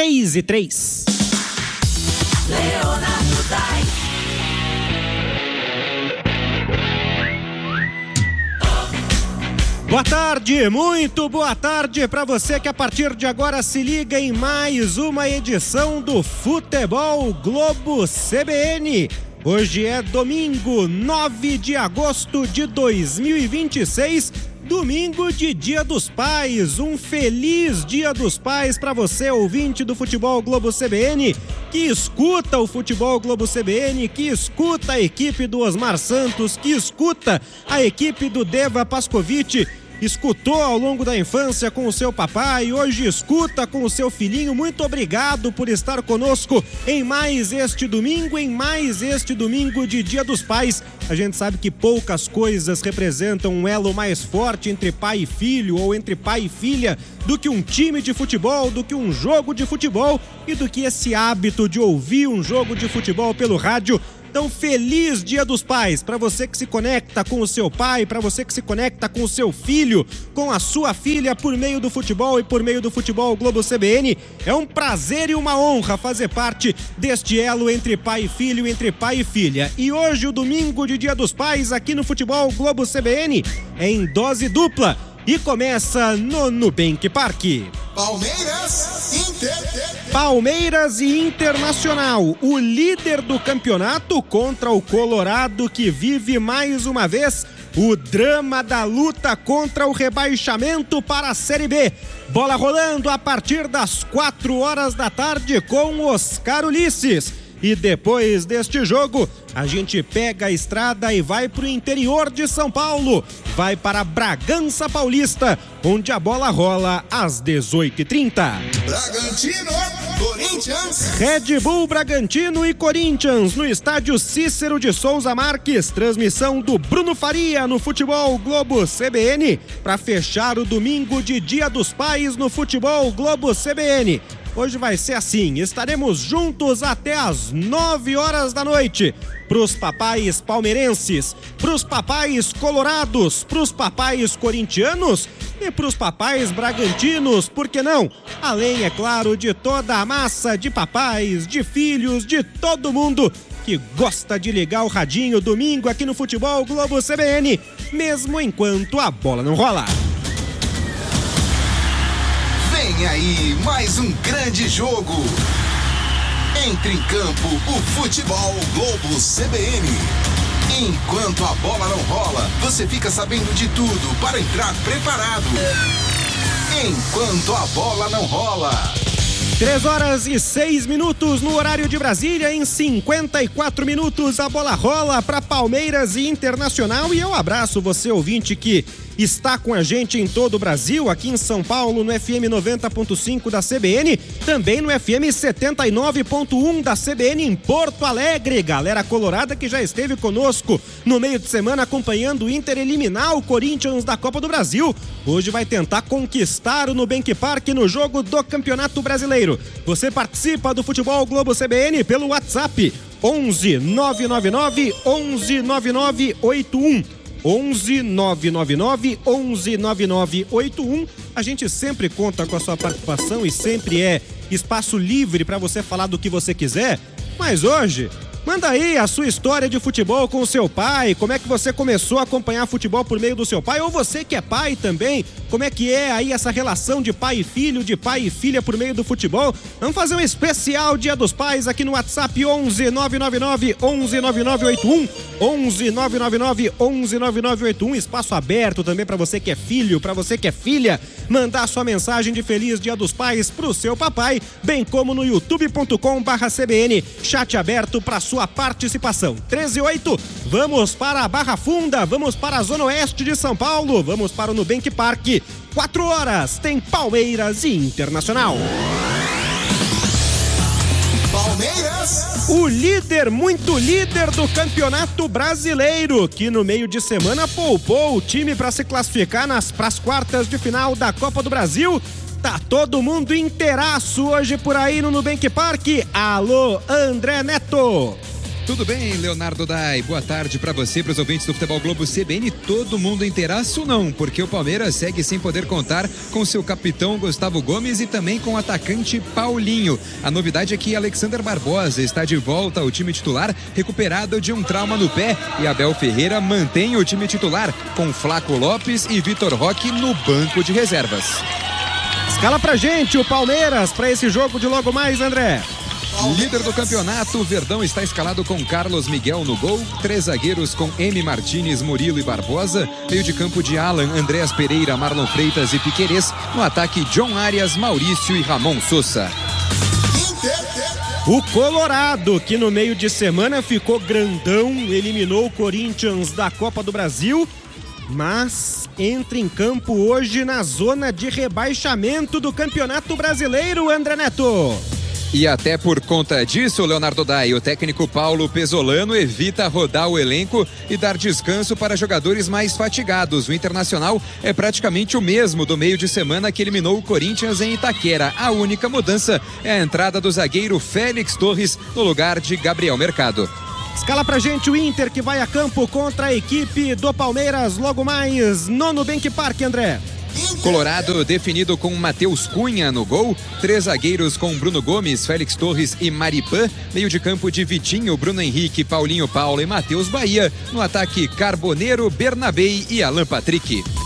6:03. Leonardo Dai. Boa tarde, muito boa tarde para você que a partir de agora se liga em mais uma edição do Futebol Globo CBN. Hoje é domingo, 9 de agosto de 2026, domingo de Dia dos Pais. Um feliz Dia dos Pais para você, ouvinte do Futebol Globo CBN, que escuta o Futebol Globo CBN, que escuta a equipe do Osmar Santos, que escuta a equipe do Deva Pascovitch. Escutou ao longo da infância com o seu papai, hoje escuta com o seu filhinho. Muito obrigado por estar conosco em mais este domingo de Dia dos Pais. A gente sabe que poucas coisas representam um elo mais forte entre pai e filho, ou entre pai e filha, do que um time de futebol, do que um jogo de futebol e do que esse hábito de ouvir um jogo de futebol pelo rádio. Então, feliz Dia dos Pais para você que se conecta com o seu pai, para você que se conecta com o seu filho, com a sua filha por meio do futebol e por meio do Futebol Globo CBN. É um prazer e uma honra fazer parte deste elo entre pai e filho, entre pai e filha. E hoje, o domingo de Dia dos Pais aqui no Futebol Globo CBN é em dose dupla e começa no Nubank Parque. Palmeiras e Internacional, o líder do campeonato contra o Colorado, que vive mais uma vez o drama da luta contra o rebaixamento para a Série B. Bola rolando a partir das 4 da tarde com Oscar Ulisses. E depois deste jogo, a gente pega a estrada e vai para o interior de São Paulo. Vai para Bragança Paulista, onde a bola rola às 18h30. Bragantino, Corinthians. Red Bull Bragantino e Corinthians no estádio Cícero de Souza Marques. Transmissão do Bruno Faria no Futebol Globo CBN para fechar o domingo de Dia dos Pais no Futebol Globo CBN. Hoje vai ser assim, estaremos juntos até às 9h da noite. Pros papais palmeirenses, pros papais colorados, pros papais corintianos e pros papais bragantinos, por que não? Além, é claro, de toda a massa de papais, de filhos, de todo mundo que gosta de ligar o radinho domingo aqui no Futebol Globo CBN, mesmo enquanto a bola não rola. Vem aí mais um grande jogo. Entre em campo o Futebol Globo CBN. Enquanto a bola não rola, você fica sabendo de tudo para entrar preparado. Enquanto a bola não rola. 3h06 no horário de Brasília. Em 54 minutos a bola rola para Palmeiras e Internacional. E eu abraço você, ouvinte, que está com a gente em todo o Brasil, aqui em São Paulo no FM 90.5 da CBN, também no FM 79.1 da CBN em Porto Alegre. Galera colorada que já esteve conosco no meio de semana acompanhando o Inter eliminar o Corinthians da Copa do Brasil. Hoje vai tentar conquistar o Nubank Parque no jogo do Campeonato Brasileiro. Você participa do Futebol Globo CBN pelo WhatsApp 11 999 11 9981. 11 999 11 9981. A gente sempre conta com a sua participação e sempre é espaço livre para você falar do que você quiser. Mas hoje, manda aí a sua história de futebol com o seu pai. Como é que você começou a acompanhar futebol por meio do seu pai? Ou você que é pai também, como é que é aí essa relação de pai e filho, de pai e filha por meio do futebol? Vamos fazer um especial Dia dos Pais aqui no WhatsApp 11 999 11 9981. 11 999 11 9981. Espaço aberto também para você que é filho, para você que é filha, mandar sua mensagem de Feliz Dia dos Pais pro seu papai, bem como no youtube.com/CBN, chat aberto para sua participação. 13h08, vamos para a Barra Funda, vamos para a Zona Oeste de São Paulo, vamos para o Nubank Parque. 4h tem Palmeiras e Internacional. Palmeiras. O líder, muito líder do Campeonato Brasileiro, que no meio de semana poupou o time para se classificar pras quartas de final da Copa do Brasil. Tá todo mundo inteiraço hoje por aí no Nubank Parque. Alô, André Neto. Tudo bem, Leonardo Dai? Boa tarde para você, para os ouvintes do Futebol Globo CBN. Todo mundo inteiraço não, porque o Palmeiras segue sem poder contar com seu capitão Gustavo Gomes e também com o atacante Paulinho. A novidade é que Alexander Barbosa está de volta ao time titular, recuperado de um trauma no pé, e Abel Ferreira mantém o time titular com Flaco Lopes e Vitor Roque no banco de reservas. Escala pra gente o Palmeiras para esse jogo de logo mais, André. Líder do campeonato, o Verdão está escalado com Carlos Miguel no gol, 3 zagueiros com M. Martínez, Murilo e Barbosa, meio de campo de Alan, Andréas Pereira, Marlon Freitas e Piquerez, no ataque John Arias, Maurício e Ramon Sousa. O Colorado, que no meio de semana ficou grandão, eliminou o Corinthians da Copa do Brasil, mas entra em campo hoje na zona de rebaixamento do Campeonato Brasileiro, André Neto. E até por conta disso, Leonardo Dai, o técnico Paulo Pesolano evita rodar o elenco e dar descanso para jogadores mais fatigados. O Internacional é praticamente o mesmo do meio de semana que eliminou o Corinthians em Itaquera. A única mudança é a entrada do zagueiro Félix Torres no lugar de Gabriel Mercado. Escala pra gente o Inter, que vai a campo contra a equipe do Palmeiras logo mais no Nubank Park, André. Colorado definido com Matheus Cunha no gol, 3 zagueiros com Bruno Gomes, Félix Torres e Maripan, meio de campo de Vitinho, Bruno Henrique, Paulinho Paula e Matheus Bahia, no ataque Carboneiro, Bernabei e Alan Patrick.